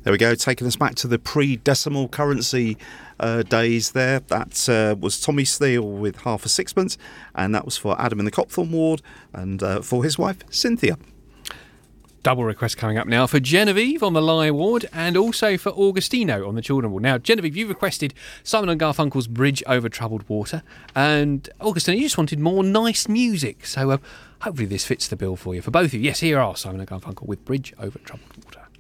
There we go, taking us back to the pre-decimal currency days there. That was Tommy Steele with Half a Sixpence, and that was for Adam in the Copthorne ward and for his wife, Cynthia. Double request coming up now for Genevieve on the Lie ward and also for Augustino on the Children ward. Now, Genevieve, you requested Simon and Garfunkel's Bridge Over Troubled Water, and Augustino, you just wanted more nice music. So hopefully this fits the bill for you. For both of you, yes, here are Simon and Garfunkel with Bridge Over Troubled Water.